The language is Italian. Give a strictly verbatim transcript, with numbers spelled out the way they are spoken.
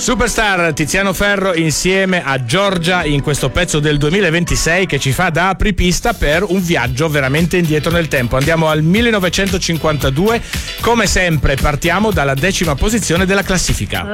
Superstar Tiziano Ferro insieme a Giorgia in questo pezzo del duemilaventisei che ci fa da apripista per un viaggio veramente indietro nel tempo. Andiamo al millenovecentocinquantadue, come sempre partiamo dalla decima posizione della classifica.